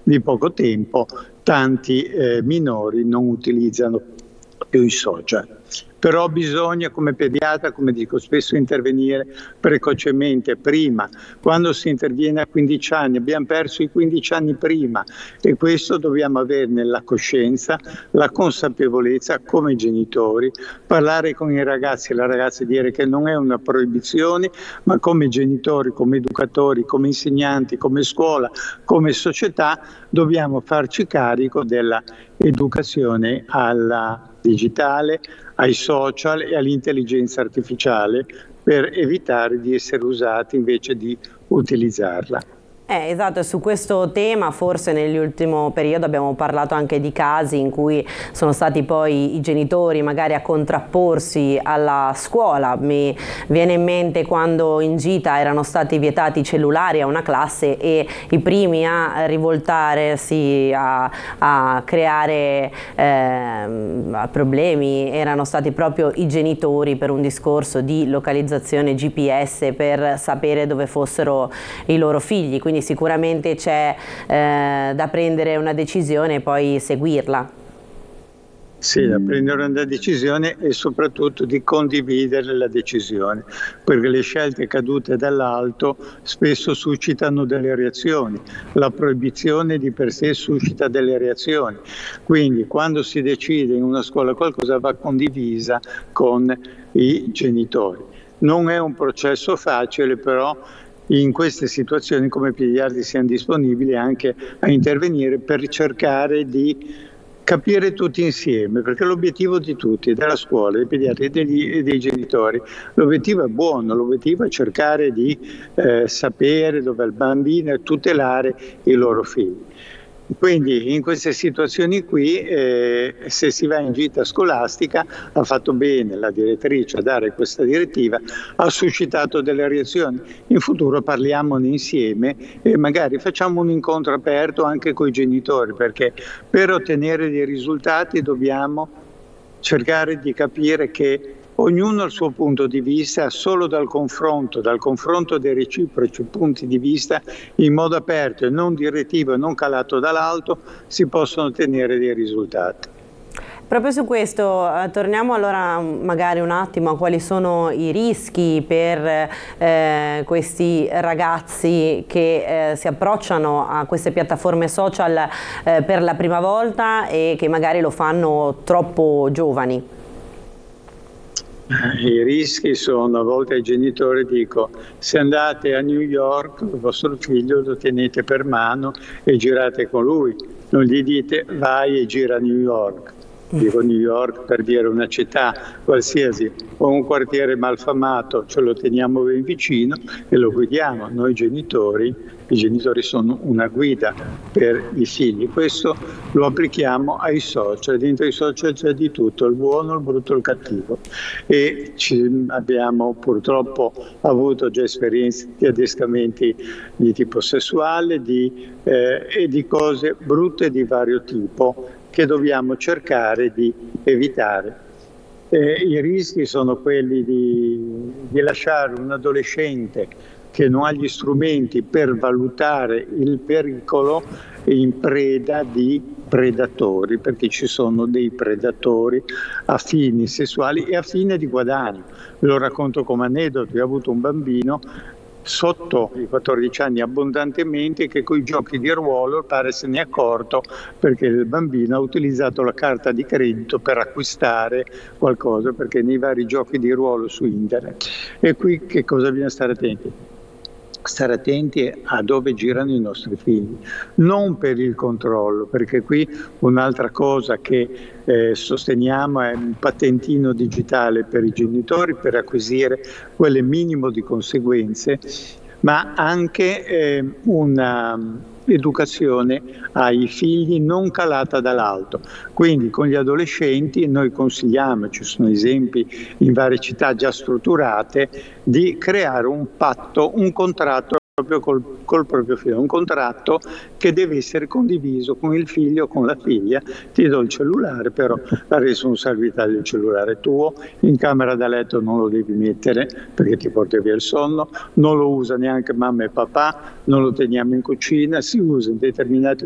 di poco tempo tanti minori non utilizzano più i social. Però bisogna, come pediatra, come dico spesso, intervenire precocemente, prima. Quando si interviene a 15 anni, abbiamo perso i 15 anni prima, e questo dobbiamo averne la coscienza, la consapevolezza come genitori, parlare con i ragazzi e le ragazze, dire che non è una proibizione, ma come genitori, come educatori, come insegnanti, come scuola, come società, dobbiamo farci carico della educazione alla digitale, ai social e all'intelligenza artificiale, per evitare di essere usati invece di utilizzarla. Esatto, e su questo tema forse nell'ultimo periodo abbiamo parlato anche di casi in cui sono stati poi i genitori magari a contrapporsi alla scuola. Mi viene in mente quando in gita erano stati vietati i cellulari a una classe e i primi a rivoltarsi, a creare problemi erano stati proprio i genitori, per un discorso di localizzazione GPS per sapere dove fossero i loro figli. Quindi sicuramente c'è da prendere una decisione e poi seguirla. Sì, da prendere una decisione e soprattutto di condividere la decisione, perché le scelte cadute dall'alto spesso suscitano delle reazioni. La proibizione di per sé suscita delle reazioni. Quindi quando si decide in una scuola qualcosa va condivisa con i genitori. Non è un processo facile, però in queste situazioni come pediatri siamo disponibili anche a intervenire per cercare di capire tutti insieme, perché l'obiettivo di tutti, della scuola, dei pediatri e dei genitori, l'obiettivo è buono, l'obiettivo è cercare di sapere dove è il bambino e tutelare i loro figli. Quindi in queste situazioni qui, se si va in gita scolastica, ha fatto bene la direttrice a dare questa direttiva, ha suscitato delle reazioni. In futuro parliamone insieme e magari facciamo un incontro aperto anche con i genitori, perché per ottenere dei risultati dobbiamo cercare di capire che ognuno ha il suo punto di vista, solo dal confronto dei reciproci punti di vista, in modo aperto e non direttivo e non calato dall'alto, si possono ottenere dei risultati. Proprio su questo torniamo allora magari un attimo a quali sono i rischi per questi ragazzi che si approcciano a queste piattaforme social per la prima volta e che magari lo fanno troppo giovani. I rischi sono, a volte ai genitori dico: se andate a New York, il vostro figlio lo tenete per mano e girate con lui, non gli dite vai e gira a New York. Dico New York per dire una città qualsiasi o un quartiere malfamato, ce lo teniamo ben vicino e lo guidiamo. Noi genitori, i genitori sono una guida per i figli. Questo lo applichiamo ai social. Dentro i social c'è di tutto, il buono, il brutto, il cattivo. E abbiamo purtroppo avuto già esperienze di adescamenti di tipo sessuale e di cose brutte di vario tipo che dobbiamo cercare di evitare. I rischi sono quelli di lasciare un adolescente che non ha gli strumenti per valutare il pericolo in preda di predatori, perché ci sono dei predatori a fini sessuali e a fine di guadagno. Ve lo racconto come aneddoto: io ho avuto un bambino sotto i 14 anni abbondantemente che con i giochi di ruolo pare se ne è accorto, perché il bambino ha utilizzato la carta di credito per acquistare qualcosa, perché nei vari giochi di ruolo su internet. E qui che cosa bisogna stare attenti? Stare attenti a dove girano i nostri figli, non per il controllo, perché qui un'altra cosa che sosteniamo è un patentino digitale per i genitori per acquisire quelle minimo di conseguenze, ma anche una educazione ai figli non calata dall'alto. Quindi con gli adolescenti noi consigliamo, ci sono esempi in varie città già strutturate, di creare un patto, un contratto proprio col proprio figlio, un contratto che deve essere condiviso con il figlio o con la figlia. Ti do il cellulare, però la responsabilità del cellulare è tuo, in camera da letto non lo devi mettere perché ti porta via il sonno, non lo usa neanche mamma e papà, non lo teniamo in cucina, si usa in determinati